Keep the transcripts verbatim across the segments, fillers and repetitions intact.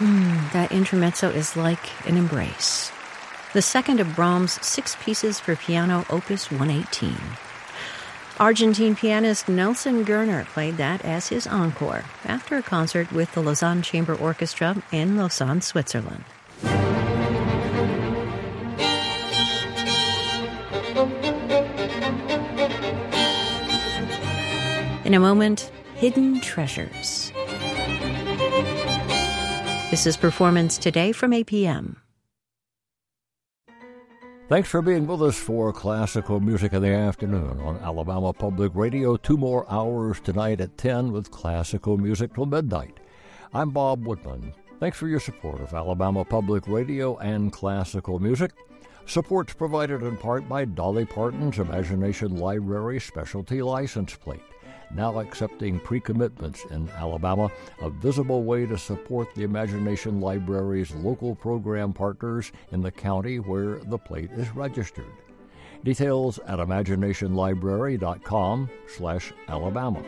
Mm, that intermezzo is like an embrace. The second of Brahms' six pieces for piano, opus one eighteen. Argentine pianist Nelson Gerner played that as his encore after a concert with the Lausanne Chamber Orchestra in Lausanne, Switzerland. In a moment, Hidden Treasures. This is Performance Today from A P M. Thanks for being with us for Classical Music in the Afternoon on Alabama Public Radio. Two more hours tonight at ten with classical music till midnight. I'm Bob Woodman. Thanks for your support of Alabama Public Radio and classical music. Support's provided in part by Dolly Parton's Imagination Library Specialty License Plate. Now accepting pre-commitments in Alabama, a visible way to support the Imagination Library's local program partners in the county where the plate is registered. Details at imaginationlibrary.com slash Alabama.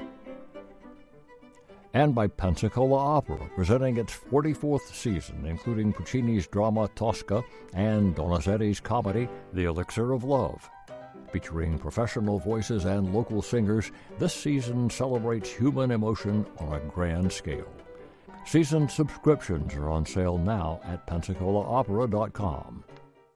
And by Pensacola Opera, presenting its forty-fourth season, including Puccini's drama Tosca and Donizetti's comedy The Elixir of Love. Featuring professional voices and local singers, this season celebrates human emotion on a grand scale. Season subscriptions are on sale now at pensacola opera dot com.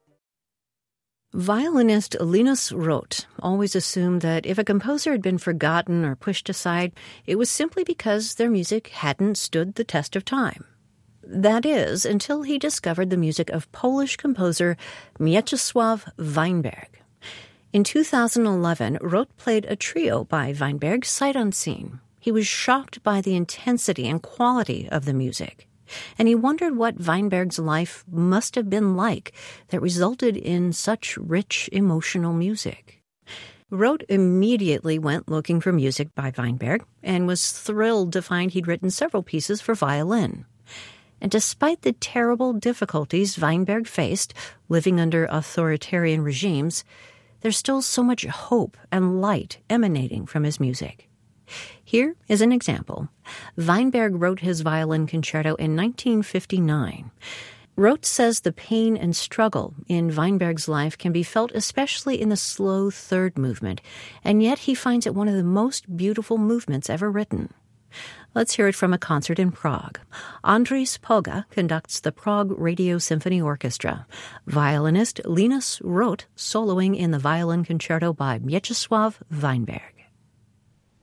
Violinist Linus Roth always assumed that if a composer had been forgotten or pushed aside, it was simply because their music hadn't stood the test of time. That is, until he discovered the music of Polish composer Mieczysław Weinberg. In two thousand eleven, Roth played a trio by Weinberg sight unseen. He was shocked by the intensity and quality of the music, and he wondered what Weinberg's life must have been like that resulted in such rich emotional music. Roth immediately went looking for music by Weinberg and was thrilled to find he'd written several pieces for violin. And despite the terrible difficulties Weinberg faced living under authoritarian regimes, there's still so much hope and light emanating from his music. Here is an example. Weinberg wrote his violin concerto in nineteen fifty-nine. Roth says the pain and struggle in Weinberg's life can be felt especially in the slow third movement, and yet he finds it one of the most beautiful movements ever written. Let's hear it from a concert in Prague. Andris Poga conducts the Prague Radio Symphony Orchestra. Violinist Linus Roth soloing in the violin concerto by Mieczysław Weinberg.